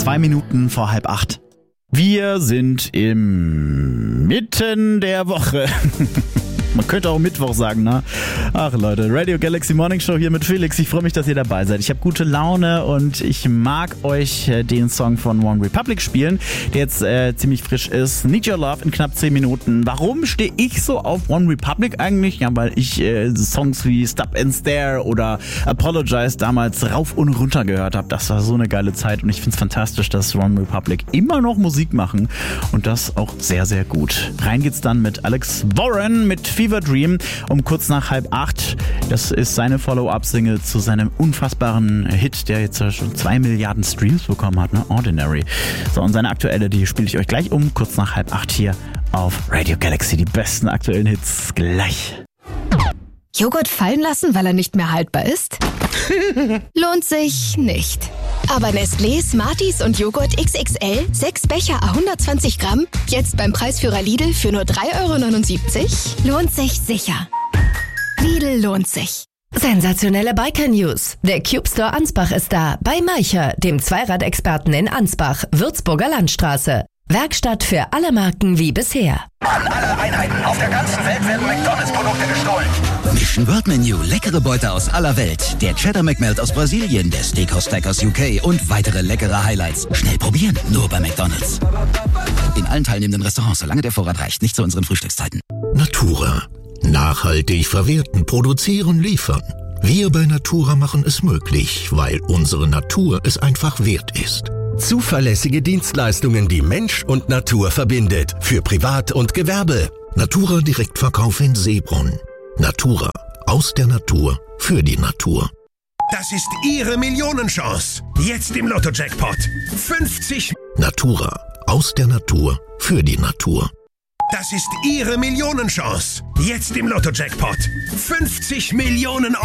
2 Minuten vor 7:30. Wir sind im Mitten der Woche. Man könnte auch Mittwoch sagen, ne? Ach Leute, Radio Galaxy Morning Show hier mit Felix. Ich freue mich, dass ihr dabei seid. Ich habe gute Laune und ich mag euch den Song von OneRepublic spielen, der jetzt ziemlich frisch ist. Need Your Love in knapp 10 Minuten. Warum stehe ich so auf OneRepublic eigentlich? Ja, weil ich Songs wie Stop and Stare oder Apologize damals rauf und runter gehört habe. Das war so eine geile Zeit und ich finde es fantastisch, dass OneRepublic immer noch Musik machen und das auch sehr, sehr gut. Rein geht's dann mit Alex Warren mit Fever Dream um kurz nach 7:30. Das ist seine Follow-up-Single zu seinem unfassbaren Hit, der jetzt schon 2 Milliarden Streams bekommen hat, ne? Ordinary. So, und seine aktuelle, die spiele ich euch gleich um, kurz nach 7:30 hier auf Radio Galaxy. Die besten aktuellen Hits gleich. Joghurt fallen lassen, weil er nicht mehr haltbar ist? Lohnt sich nicht. Aber Nestlé, Smarties und Joghurt XXL, 6 Becher à 120 Gramm, jetzt beim Preisführer Lidl für nur 3,79 €? Lohnt sich sicher. Lidl lohnt sich. Sensationelle Biker-News. Der Cube Store Ansbach ist da. Bei Maicher, dem Zweiradexperten in Ansbach, Würzburger Landstraße. Werkstatt für alle Marken wie bisher. An alle Einheiten auf der ganzen Welt werden McDonalds-Produkte gestohlen. Mission World Menu, leckere Beute aus aller Welt. Der Cheddar McMelt aus Brasilien, der Steakhouse Stack aus UK und weitere leckere Highlights. Schnell probieren, nur bei McDonalds. In allen teilnehmenden Restaurants, solange der Vorrat reicht, nicht zu unseren Frühstückszeiten. Natura. Nachhaltig verwerten, produzieren, liefern. Wir bei Natura machen es möglich, weil unsere Natur es einfach wert ist. Zuverlässige Dienstleistungen, die Mensch und Natur verbindet. Für Privat und Gewerbe. Natura Direktverkauf in Seebrunn. Natura. Aus der Natur. Für die Natur. Das ist Ihre Millionenchance. Jetzt im Lotto-Jackpot. 50. Natura. Aus der Natur. Für die Natur. Das ist Ihre Millionenchance. Jetzt im Lotto-Jackpot. 50 Millionen